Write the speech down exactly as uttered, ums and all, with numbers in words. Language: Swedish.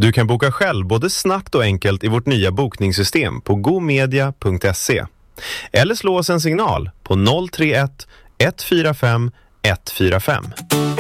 Du kan boka själv både snabbt och enkelt i vårt nya bokningssystem på gomedia punkt se. Eller slå oss en signal på noll tre ett ett fyra fem ett fyra fem.